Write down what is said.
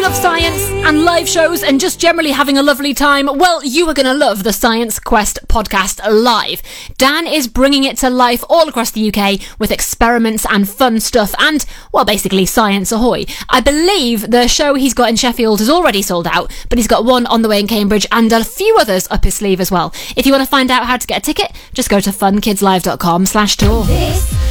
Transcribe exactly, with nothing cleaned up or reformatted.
you love science and live shows and just generally having a lovely time, well, you are going to love the Science Quest podcast live. Dan is bringing it to life all across the U K with experiments and fun stuff and, well, basically science ahoy. I believe the show he's got in Sheffield is already sold out, but he's got one on the way in Cambridge and a few others up his sleeve as well. If you want to find out how to get a ticket, just go to funkidslive.com slash tour. This